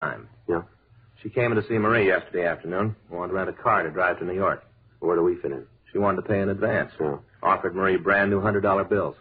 time. Yeah? She came in to see Marie yesterday afternoon. Wanted to rent a car to drive to New York. Where do we fit in? She wanted to pay in advance. Yeah. Offered Marie brand new $100 bills.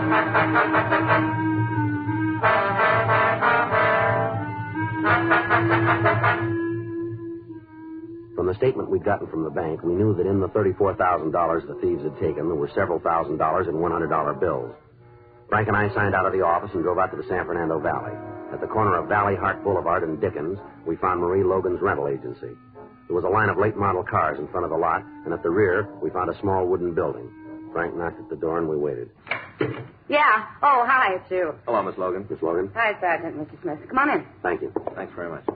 From the statement we'd gotten from the bank, we knew that in the $34,000 the thieves had taken, there were several $1,000s in $100 bills. Frank and I signed out of the office and drove out to the San Fernando Valley. At the corner of Valley Hart Boulevard and Dickens, we found Marie Logan's rental agency. There was a line of late model cars in front of the lot, and at the rear, we found a small wooden building. Frank knocked at the door, and we waited. Yeah. Oh, hi, it's you. Hello, Miss Logan. Miss Logan? Hi, Sergeant, Mr. Smith. Come on in. Thank you. Thanks very much.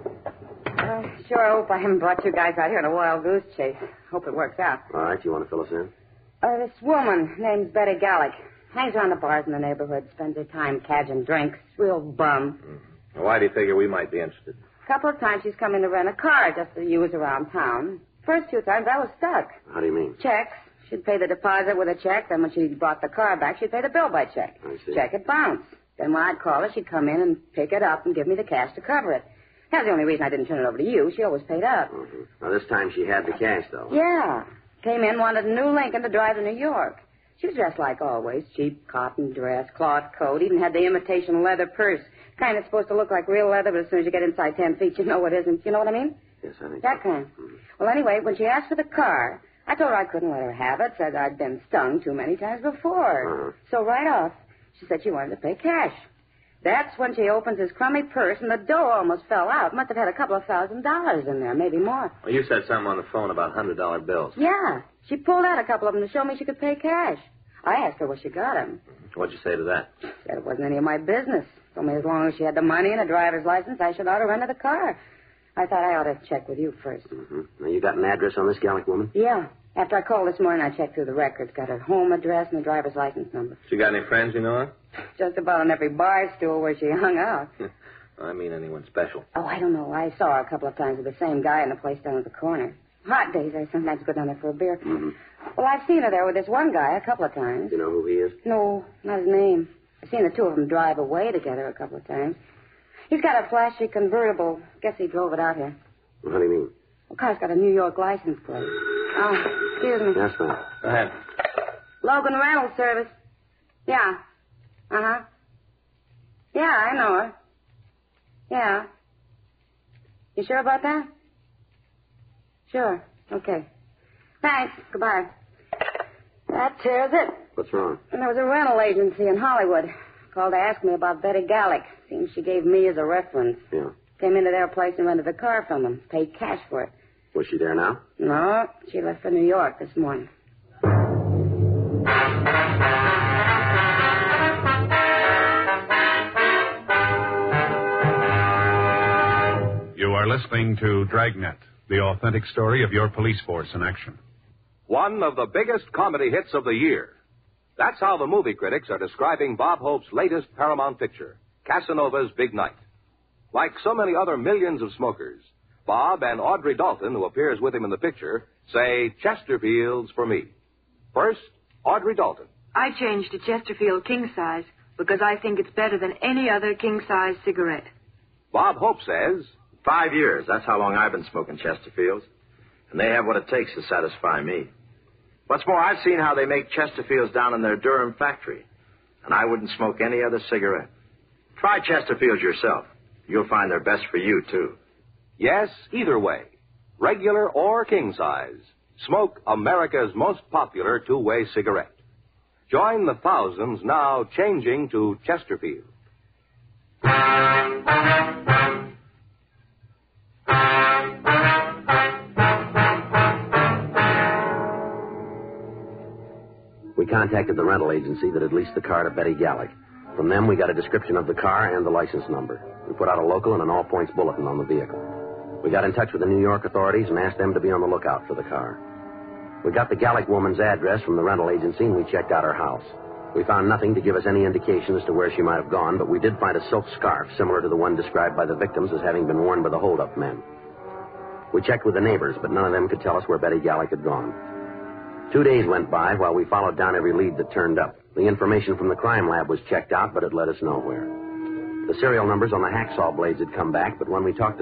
Sure hope I haven't brought you guys out here on a wild goose chase. Hope it works out. All right, you want to fill us in? This woman named Betty Gallick hangs around the bars in the neighborhood, spends her time cadging drinks. Real bum. Mm-hmm. Why do you figure we might be interested? A couple of times she's come in to rent a car just to use around town. First 2 times I was stuck. How do you mean? Checks. She'd pay the deposit with a check. Then when she brought the car back, she'd pay the bill by check. I see. Check would bounce. Then when I'd call her, she'd come in and pick it up and give me the cash to cover it. That's the only reason I didn't turn it over to you. She always paid up. Mm-hmm. Now, this time she had the cash, though. Yeah. Came in, wanted a new Lincoln to drive to New York. She was dressed like always. Cheap cotton dress, cloth coat, even had the imitation leather purse. Kind of supposed to look like real leather, but as soon as you get inside 10 feet, you know it isn't. You know what I mean? Yes, I think That so. kind. Mm-hmm. Well, anyway, when she asked for the car, I told her I couldn't let her have it. Said I'd been stung too many times before. Uh-huh. So right off, she said she wanted to pay cash. That's when she opens his crummy purse, and the dough almost fell out. Must have had a couple of $1,000s in there, maybe more. Well, you said something on the phone about $100 bills. Yeah. She pulled out a couple of them to show me she could pay cash. I asked her where she got them. What'd you say to that? Said it wasn't any of my business. Told me as long as she had the money and a driver's license, I should ought to rent her the car. I thought I ought to check with you first. Mm-hmm. Now, you got an address on this Gallic woman? Yeah. After I called this morning, I checked through the records. Got her home address and the driver's license number. She got any friends you know of? Just about on every bar stool where she hung out. I mean anyone special. Oh, I don't know. I saw her a couple of times with the same guy in the place down at the corner. Hot days, I sometimes go down there for a beer. Mm-hmm. Well, I've seen her there with this one guy a couple of times. You know who he is? No, not his name. I've seen the two of them drive away together a couple of times. He's got a flashy convertible. Guess he drove it out here. Well, how do you mean? The car's got a New York license plate. Oh, excuse me. Yes, ma'am. Go ahead. Logan Rental Service. Yeah. Uh-huh. Yeah, I know her. Yeah. You sure about that? Sure. Okay. Thanks. Goodbye. That tears it. What's wrong? And there was a rental agency in Hollywood. Called to ask me about Betty Gallick. Seems she gave me as a reference. Yeah. Came into their place and rented a car from them. Paid cash for it. Was she there now? No, she left for New York this morning. You are listening to Dragnet, the authentic story of your police force in action. One of the biggest comedy hits of the year. That's how the movie critics are describing Bob Hope's latest Paramount picture, Casanova's Big Night. Like so many other millions of smokers, Bob and Audrey Dalton, who appears with him in the picture, say Chesterfields for me. First, Audrey Dalton. I changed to Chesterfield King Size because I think it's better than any other king-size cigarette. Bob Hope says, 5 years. That's how long I've been smoking Chesterfields. And they have what it takes to satisfy me. What's more, I've seen how they make Chesterfields down in their Durham factory. And I wouldn't smoke any other cigarette. Try Chesterfields yourself. You'll find they're best for you, too. yes, either way, regular or king size, smoke America's most popular two-way cigarette. Join the thousands now changing to Chesterfield. We contacted the rental agency that had leased the car to Betty Gallick. From them, we got a description of the car and the license number. We put out a local and an all-points bulletin on the vehicle. We got in touch with the New York authorities and asked them to be on the lookout for the car. We got the Gallick woman's address from the rental agency, and we checked out her house. We found nothing to give us any indication as to where she might have gone, but we did find a silk scarf similar to the one described by the victims as having been worn by the hold-up men. We checked with the neighbors, but none of them could tell us where Betty Gallick had gone. 2 days went by while we followed down every lead that turned up. The information from the crime lab was checked out, but it led us nowhere. The serial numbers on the hacksaw blades had come back, but when we talked to